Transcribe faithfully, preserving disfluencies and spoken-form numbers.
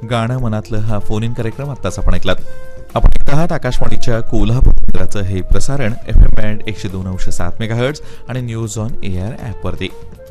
गाणं मनातलं हा फोन इन कार्यक्रम आत्ताच आपण ऐकलात. आपण ऐकत आहात आकाशवाणीच्या कोल्हापूर केंद्राचं हे प्रसारण एफ एम बँड एकशे दोन अंश सात मेगाहर्ट्ज आणि न्यूज ऑन एआर ॲपवरती.